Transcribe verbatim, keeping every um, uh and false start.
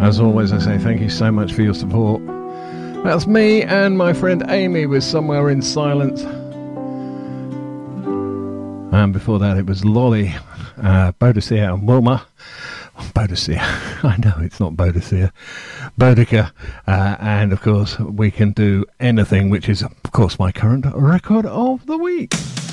As always, I say thank you so much for your support. That's me and my friend Amy with Somewhere in Silence. And before that, it was Lolly, uh, Boadicea and Wilma. Boadicea. I know it's not Boadicea. Boudica. Uh, and of course, We Can Do Anything, which is, of course, my current record of the week.